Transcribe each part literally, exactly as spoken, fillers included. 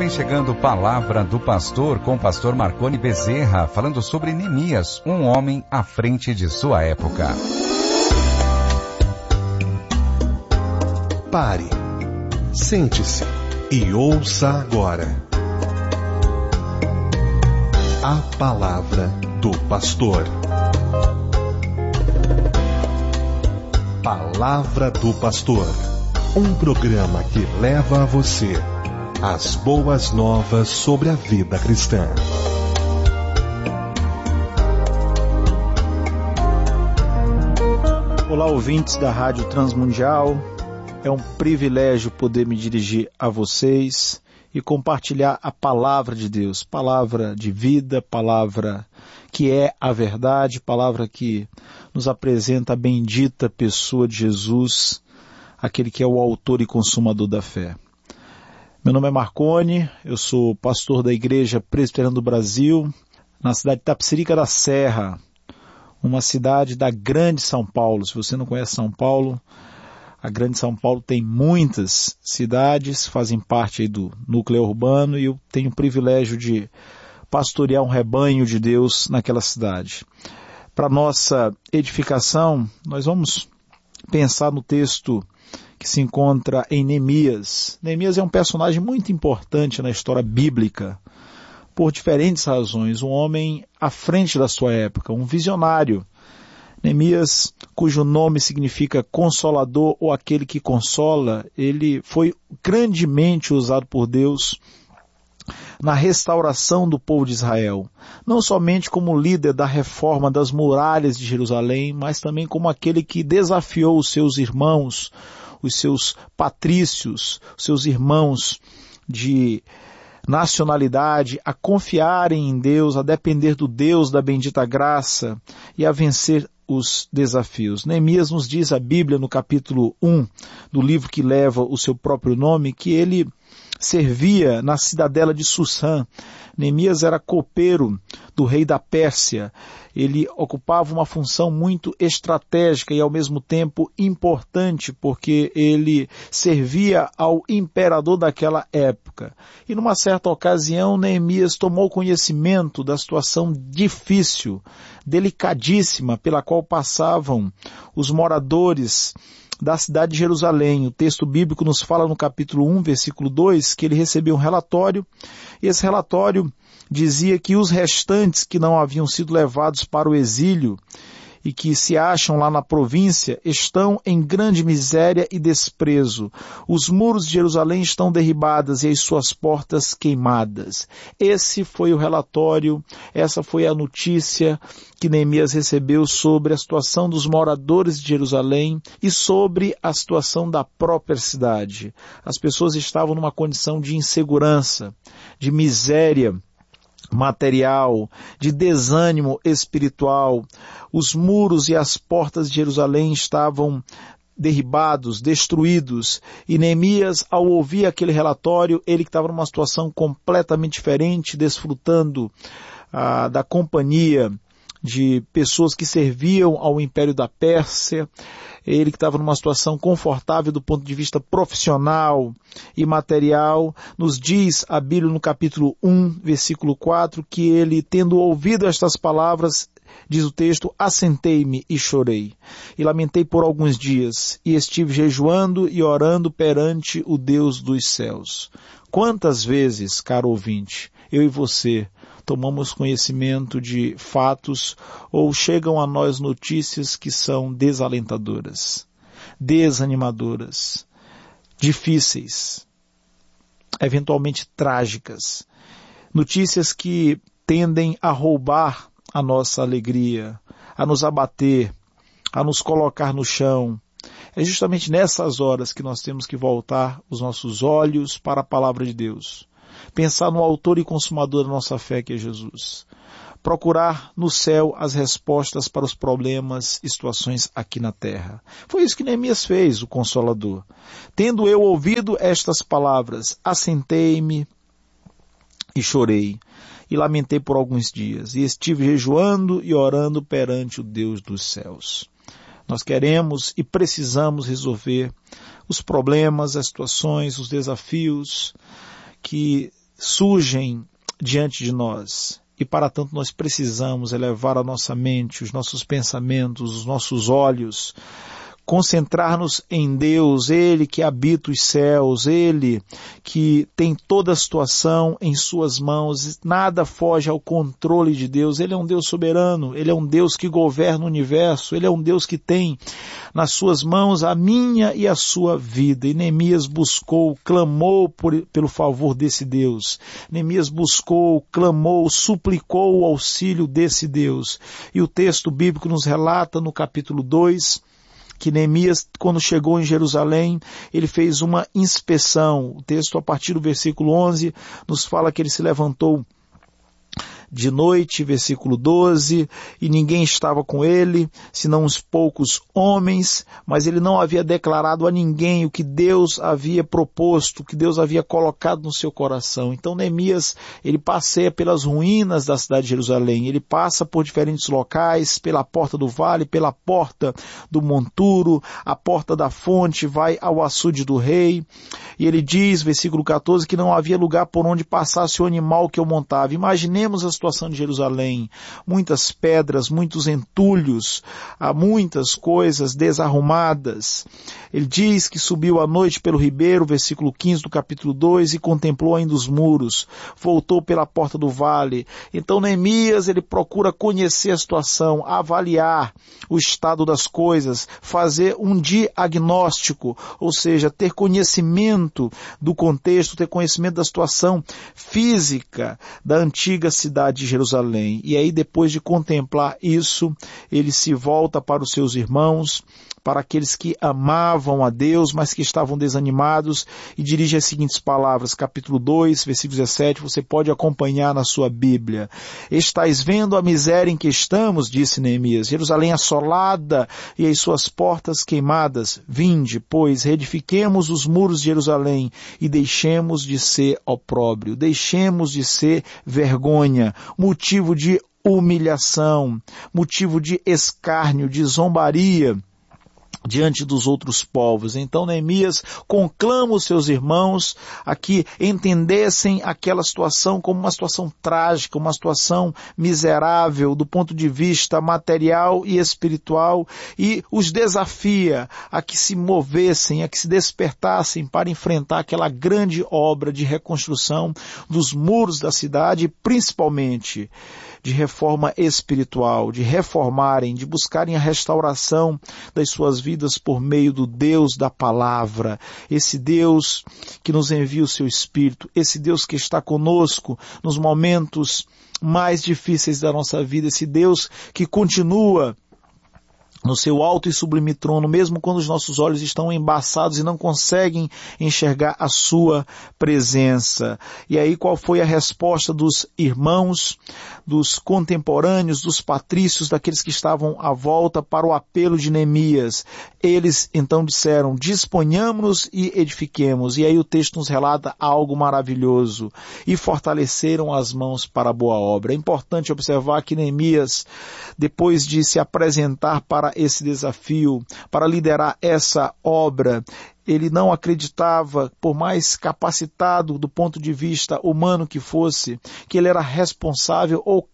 vem chegando Palavra do Pastor com o pastor Marconi Bezerra, falando sobre Neemias, um homem à frente de sua época. Pare, sente-se e ouça agora a Palavra do Pastor. Palavra do Pastor, um programa que leva a você as boas novas sobre a vida cristã. Olá, ouvintes da Rádio Transmundial. É um privilégio poder me dirigir a vocês e compartilhar a palavra de Deus, palavra de vida, palavra que é a verdade, palavra que nos apresenta a bendita pessoa de Jesus, aquele que é o autor e consumador da fé. Meu nome é Marconi, eu sou pastor da Igreja Presbiteriana do Brasil, na cidade de Itapecerica da Serra, uma cidade da Grande São Paulo. Se você não conhece São Paulo, a Grande São Paulo tem muitas cidades, fazem parte aí do núcleo urbano, e eu tenho o privilégio de pastorear um rebanho de Deus naquela cidade. Para nossa edificação, nós vamos pensar no texto que se encontra em Neemias. Neemias é um personagem muito importante na história bíblica, por diferentes razões. Um homem à frente da sua época, um visionário. Neemias, cujo nome significa consolador ou aquele que consola, ele foi grandemente usado por Deus na restauração do povo de Israel, não somente como líder da reforma das muralhas de Jerusalém, mas também como aquele que desafiou os seus irmãos, os seus patrícios, os seus irmãos de nacionalidade, a confiarem em Deus, a depender do Deus da bendita graça e a vencer os desafios. Neemias nos diz a Bíblia no capítulo um do livro que leva o seu próprio nome, que ele servia na cidadela de Susã. Neemias era copeiro do rei da Pérsia. Ele ocupava uma função muito estratégica e ao mesmo tempo importante, porque ele servia ao imperador daquela época. E numa certa ocasião, Neemias tomou conhecimento da situação difícil, delicadíssima, pela qual passavam os moradores da cidade de Jerusalém. O texto bíblico nos fala no capítulo um, versículo dois, que ele recebeu um relatório, e esse relatório dizia que os restantes que não haviam sido levados para o exílio e que se acham lá na província estão em grande miséria e desprezo. Os muros de Jerusalém estão derribados e as suas portas queimadas. Esse foi o relatório, essa foi a notícia que Neemias recebeu sobre a situação dos moradores de Jerusalém e sobre a situação da própria cidade. As pessoas estavam numa condição de insegurança, de miséria material, de desânimo espiritual. Os muros e as portas de Jerusalém estavam derribados, destruídos, e Neemias, ao ouvir aquele relatório, ele que estava numa situação completamente diferente, desfrutando ah, da companhia de pessoas que serviam ao Império da Pérsia, ele que estava numa situação confortável do ponto de vista profissional e material, nos diz a Bíblia no capítulo um, versículo quatro, que ele, tendo ouvido estas palavras, diz o texto, assentei-me e chorei, e lamentei por alguns dias, e estive jejuando e orando perante o Deus dos céus. Quantas vezes, caro ouvinte, eu e você tomamos conhecimento de fatos ou chegam a nós notícias que são desalentadoras, desanimadoras, difíceis, eventualmente trágicas, notícias que tendem a roubar a nossa alegria, a nos abater, a nos colocar no chão. É justamente nessas horas que nós temos que voltar os nossos olhos para a palavra de Deus. Pensar no autor e consumador da nossa fé, que é Jesus. Procurar no céu as respostas para os problemas e situações aqui na terra. Foi isso que Neemias fez, o Consolador. Tendo eu ouvido estas palavras, assentei-me e chorei, e lamentei por alguns dias, e estive jejuando e orando perante o Deus dos céus. Nós queremos e precisamos resolver os problemas, as situações, os desafios que surgem diante de nós. E para tanto nós precisamos elevar a nossa mente, os nossos pensamentos, os nossos olhos, concentrar-nos em Deus, Ele que habita os céus, Ele que tem toda a situação em suas mãos, nada foge ao controle de Deus. Ele é um Deus soberano, Ele é um Deus que governa o universo, Ele é um Deus que tem nas suas mãos a minha e a sua vida. E Neemias buscou, clamou por, pelo favor desse Deus. Neemias buscou, clamou, suplicou o auxílio desse Deus. E o texto bíblico nos relata no capítulo dois, que Neemias, quando chegou em Jerusalém, ele fez uma inspeção. O texto, a partir do versículo onze, nos fala que ele se levantou de noite, versículo doze, e ninguém estava com ele, senão uns poucos homens, mas ele não havia declarado a ninguém o que Deus havia proposto, o que Deus havia colocado no seu coração. Então Neemias, ele passeia pelas ruínas da cidade de Jerusalém, ele passa por diferentes locais, pela porta do vale, pela porta do monturo, a porta da fonte, vai ao açude do rei, e ele diz, versículo catorze, que não havia lugar por onde passasse o animal que eu montava. Imaginemos a situação de Jerusalém, muitas pedras, muitos entulhos, há muitas coisas desarrumadas. Ele diz que subiu à noite pelo ribeiro, versículo quinze do capítulo dois, e contemplou ainda os muros, voltou pela porta do vale. Então Neemias, ele procura conhecer a situação, avaliar o estado das coisas, fazer um diagnóstico, ou seja, ter conhecimento do contexto, ter conhecimento da situação física da antiga cidade de Jerusalém. E aí, depois de contemplar isso, ele se volta para os seus irmãos, para aqueles que amavam a Deus, mas que estavam desanimados, e dirige as seguintes palavras, capítulo dois, versículo dezessete, você pode acompanhar na sua Bíblia. Estais vendo a miséria em que estamos, disse Neemias, Jerusalém assolada e as suas portas queimadas. Vinde, pois, reedifiquemos os muros de Jerusalém e deixemos de ser opróbrio, deixemos de ser vergonha, motivo de humilhação, motivo de escárnio, de zombaria diante dos outros povos. Então Neemias conclama os seus irmãos a que entendessem aquela situação como uma situação trágica, uma situação miserável do ponto de vista material e espiritual, e os desafia a que se movessem, a que se despertassem para enfrentar aquela grande obra de reconstrução dos muros da cidade, e principalmente de reforma espiritual, de reformarem, de buscarem a restauração das suas vidas por meio do Deus da palavra, esse Deus que nos envia o seu Espírito, esse Deus que está conosco nos momentos mais difíceis da nossa vida, esse Deus que continua no seu alto e sublime trono, mesmo quando os nossos olhos estão embaçados e não conseguem enxergar a sua presença. E aí, qual foi a resposta dos irmãos, dos contemporâneos, dos patrícios, daqueles que estavam à volta para o apelo de Neemias? Eles então disseram, disponhamos-nos e edifiquemos. E aí o texto nos relata algo maravilhoso. E fortaleceram as mãos para a boa obra. É importante observar que Neemias, depois de se apresentar para esse desafio, para liderar essa obra, ele não acreditava, por mais capacitado do ponto de vista humano que fosse, que ele era responsável ou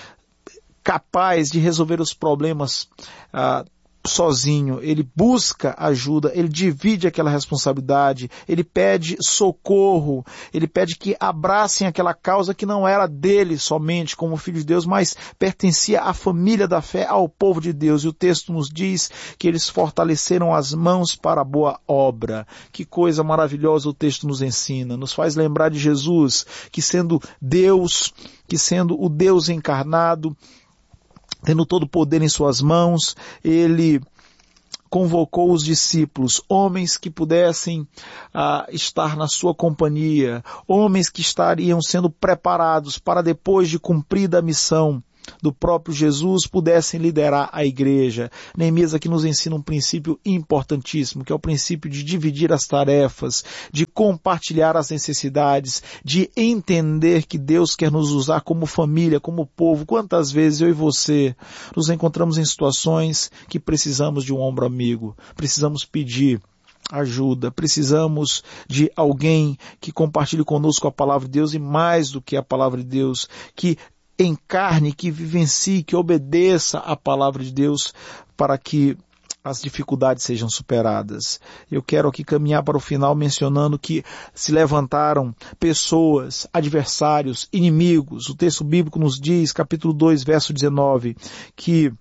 capaz de resolver os problemas ah, sozinho. Ele busca ajuda, ele divide aquela responsabilidade, ele pede socorro, ele pede que abracem aquela causa que não era dele somente como filho de Deus, mas pertencia à família da fé, ao povo de Deus. E o texto nos diz que eles fortaleceram as mãos para a boa obra. Que coisa maravilhosa o texto nos ensina, nos faz lembrar de Jesus, que sendo Deus, que sendo o Deus encarnado, tendo todo o poder em suas mãos, ele convocou os discípulos, homens que pudessem ah, estar na sua companhia, homens que estariam sendo preparados para, depois de cumprida a missão do próprio Jesus, pudessem liderar a igreja. Neemias aqui nos ensina um princípio importantíssimo, que é o princípio de dividir as tarefas, de compartilhar as necessidades, de entender que Deus quer nos usar como família, como povo. Quantas vezes eu e você nos encontramos em situações que precisamos de um ombro amigo, precisamos pedir ajuda, precisamos de alguém que compartilhe conosco a palavra de Deus e mais do que a palavra de Deus, que encarne, que vivencie, que obedeça a palavra de Deus para que as dificuldades sejam superadas. Eu quero aqui caminhar para o final mencionando que se levantaram pessoas, adversários, inimigos. O texto bíblico nos diz, capítulo dois, verso dezenove, que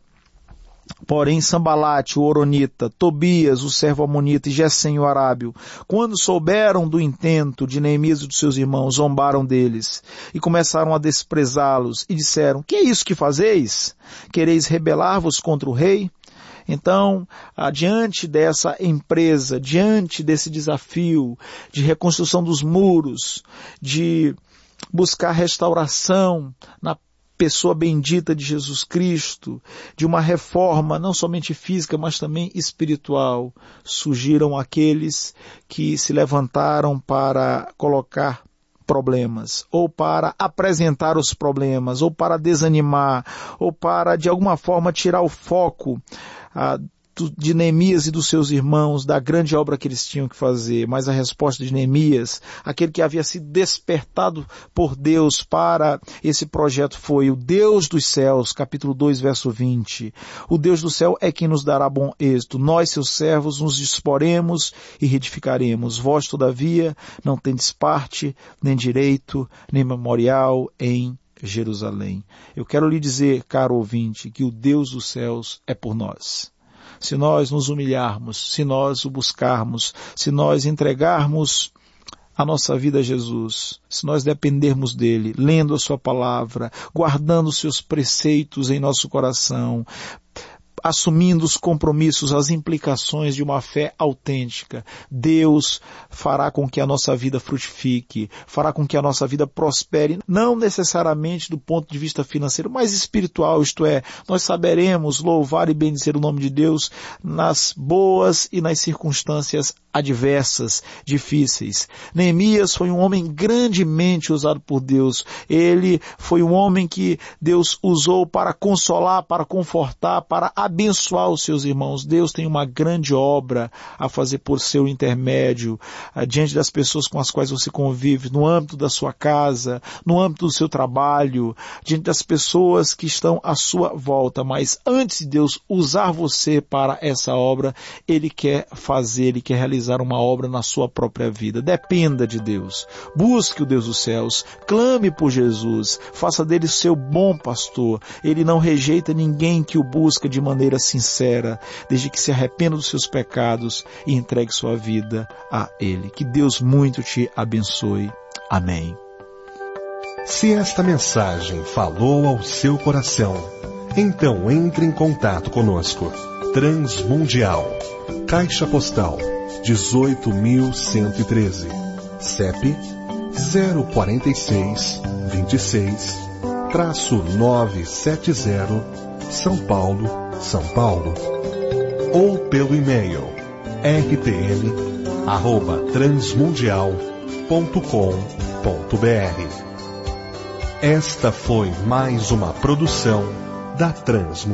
porém Sambalate, o Horonita, Tobias, o servo amonita e Gesem, o arábio, quando souberam do intento de Neemias e dos seus irmãos, zombaram deles e começaram a desprezá-los e disseram: que é isso que fazeis? Quereis rebelar-vos contra o rei? Então, diante dessa empresa, diante desse desafio de reconstrução dos muros, de buscar restauração na pessoa bendita de Jesus Cristo, de uma reforma não somente física, mas também espiritual, surgiram aqueles que se levantaram para colocar problemas, ou para apresentar os problemas, ou para desanimar, ou para, de alguma forma, tirar o foco ah, de Neemias e dos seus irmãos, da grande obra que eles tinham que fazer. Mas a resposta de Neemias, aquele que havia sido despertado por Deus para esse projeto, foi: o Deus dos céus, capítulo dois, verso vinte. O Deus do céu é quem nos dará bom êxito. Nós, seus servos, nos disporemos e reedificaremos. Vós, todavia, não tendes parte, nem direito, nem memorial em Jerusalém. Eu quero lhe dizer, caro ouvinte, que o Deus dos céus é por nós. Se nós nos humilharmos, se nós o buscarmos, se nós entregarmos a nossa vida a Jesus, se nós dependermos dele, lendo a sua palavra, guardando os seus preceitos em nosso coração, assumindo os compromissos, as implicações de uma fé autêntica, Deus fará com que a nossa vida frutifique, fará com que a nossa vida prospere, não necessariamente do ponto de vista financeiro, mas espiritual, isto é, nós saberemos louvar e bendizer o nome de Deus nas boas e nas circunstâncias adversas, difíceis. Neemias foi um homem grandemente usado por Deus. Ele foi um homem que Deus usou para consolar, para confortar, para abençoar os seus irmãos. Deus tem uma grande obra a fazer por seu intermédio, diante das pessoas com as quais você convive, no âmbito da sua casa, no âmbito do seu trabalho, diante das pessoas que estão à sua volta. Mas antes de Deus usar você para essa obra, Ele quer fazer, Ele quer realizar uma obra na sua própria vida. Dependa de Deus. Busque o Deus dos céus. Clame por Jesus. Faça dele seu bom pastor. Ele não rejeita ninguém que o busca de maneira sincera, desde que se arrependa dos seus pecados e entregue sua vida a Ele. Que Deus muito te abençoe. Amém. Se esta mensagem falou ao seu coração, então entre em contato conosco. Transmundial. Caixa Postal dezoito mil cento e treze, C E P zero quatro seis, vinte e seis, novecentos e setenta, São Paulo, São Paulo. Ou pelo e-mail r t m arroba transmundial ponto com ponto b r. Esta foi mais uma produção da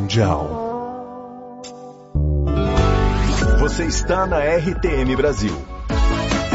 Transmundial. Você está na R T M Brasil,